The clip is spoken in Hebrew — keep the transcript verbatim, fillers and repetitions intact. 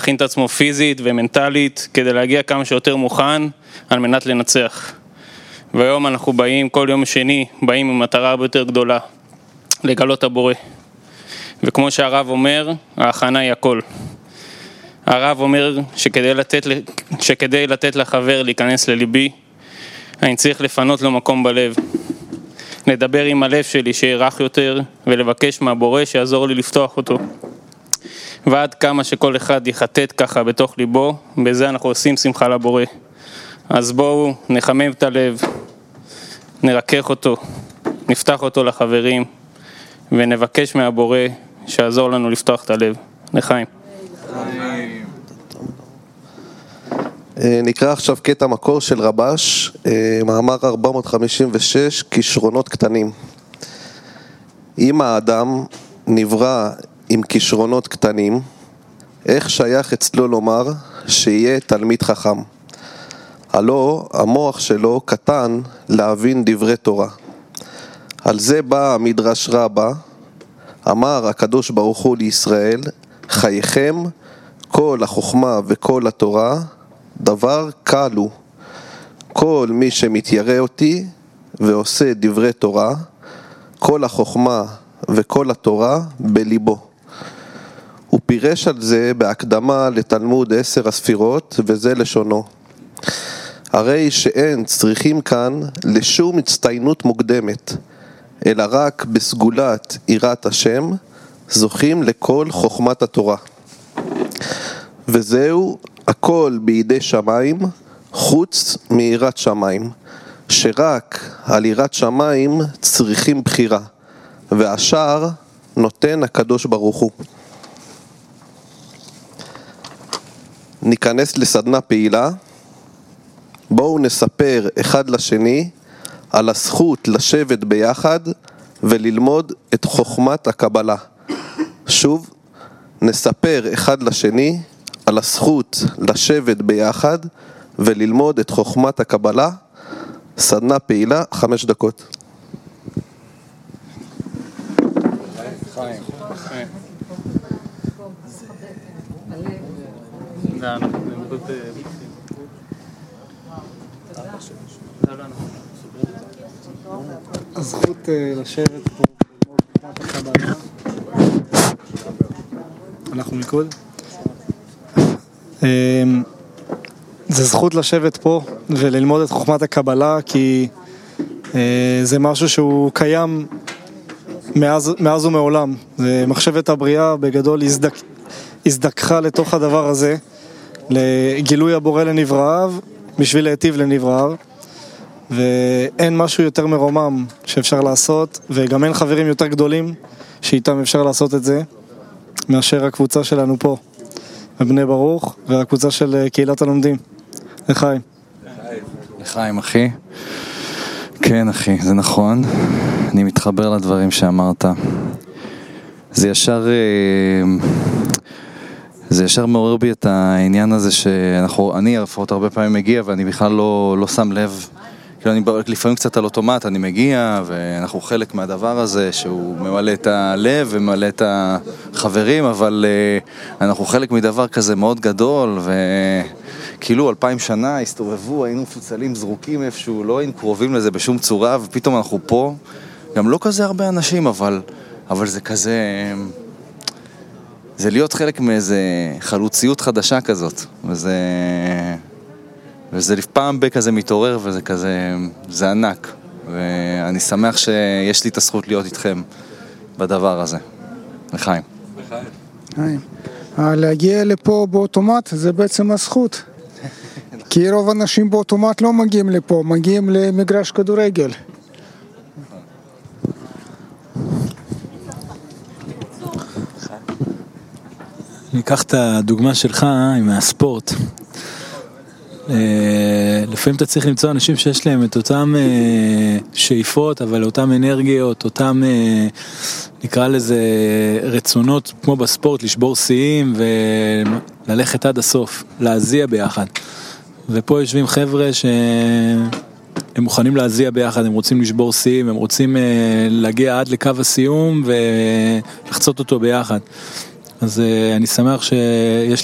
להכין את עצמו פיזית ומנטלית, כדי להגיע כמה שיותר מוכן, על מנת לנצח. והיום אנחנו באים, כל יום שני, באים עם מטרה הרבה יותר גדולה, לגלות הבורא. וכמו שהרב אומר, ההכנה היא הכל. הרב אומר שכדי לתת, שכדי לתת לחבר להיכנס לליבי, אני צריך לפנות לו מקום בלב. לדבר עם הלב שלי שירח יותר, ולבקש מהבורא שיעזור לי לפתוח אותו. ועד כמה שכל אחד יחטט ככה בתוך ליבו, בזה אנחנו עושים שמחה לבורא. אז בואו נחמם את הלב, נרכך אותו, נפתח אותו לחברים, ונבקש מהבורא שיעזור לנו לפתוח את הלב. לחיים. נקרא עכשיו קטע מקור של רבש, מאמר ארבע מאות חמישים ושש, כישרונות קטנים. אם האדם נברא עם כישרונות קטנים, איך שייך אצלו לומר שיהיה תלמיד חכם? הלא המוח שלו קטן להבין דברי תורה. על זה בא המדרש רבה, אמר הקדוש ברוך הוא לישראל, חייכם כל החוכמה וכל התורה דבר קל הוא. כל מי שמתיירא אותי ועושה דברי תורה, כל החוכמה וכל התורה בליבו. הוא פירש על זה בהקדמה לתלמוד עשר הספירות, וזה לשונו. הרי שאין צריכים כאן לשום הצטיינות מוקדמת, אלא רק בסגולת יראת השם זוכים לכל חוכמת התורה. וזהו הכל בידי שמיים חוץ מיראת שמיים, שרק על יראת שמיים צריכים בחירה, והשאר נותן הקדוש ברוך הוא. ניכנס לסדנה פעילה. בואו נספר אחד לשני על הזכות לשבת ביחד וללמוד את חוכמת הקבלה. שוב, נספר אחד לשני על הזכות לשבת ביחד וללמוד את חוכמת הקבלה. סדנה פעילה, חמש דקות. חיים. חיים. הזכות לשבת פה ללמוד חוכמת הקבלה. אנחנו מיקוד. זה זכות לשבת פה וללמוד את חוכמת הקבלה, כי זה משהו שהוא קיים מאז, מאז ומעולם. זה מחשבת הבריאה בגדול הזדק, הזדקחה לתוך הדבר הזה, לגילוי הבורא לנבראיו בשביל להיטיב לנבראיו, ואין משהו יותר מרומם שאפשר לעשות, וגם אין חברים יותר גדולים שאיתם אפשר לעשות את זה מאשר הקבוצה שלנו פה בבני ברוך, והקבוצה של קהילת הלומדים. לחיים. לחיים אחי. כן אחי, זה נכון. אני מתחבר לדברים שאמרת. זה ישר זה ישר מעורר בי את העניין הזה שאנחנו, אני לפחות הרבה פעמים מגיע ואני בכלל לא, לא שם לב. כאילו אני לפעמים קצת על אוטומט, אני מגיע ואנחנו חלק מהדבר הזה שהוא ממלא את הלב וממלא את החברים, אבל אנחנו חלק מדבר כזה מאוד גדול, וכאילו אלפיים שנה הסתובבו, היינו מפוצלים זרוקים איפשהו, לא היינו קרובים לזה בשום צורה, ופתאום אנחנו פה, גם לא כזה הרבה אנשים, אבל, אבל זה כזה, זה להיות חלק מאיזה חלוציות חדשה כזאת, וזה... וזה פעם בכזה מתעורר, וזה כזה, זה ענק, ואני שמח שיש לי את הזכות להיות איתכם בדבר הזה. לחיים. לחיים. להגיע לפה באוטומט זה בעצם הזכות, כי רוב אנשים באוטומט לא מגיעים לפה, מגיעים למגרש כדורגל. אני אקח את הדוגמה שלך עם הספורט. לפעמים אתה צריך למצוא אנשים שיש להם את אותם שאיפות, אבל אותם אנרגיות, אותם נקרא לזה רצונות כמו בספורט, לשבור שיאים וללכת עד הסוף, להזיע ביחד. ופה יושבים חבר'ה שהם מוכנים להזיע ביחד, הם רוצים לשבור שיאים, הם רוצים להגיע עד לקו הסיום ולחצות אותו ביחד. אז אני שמח שיש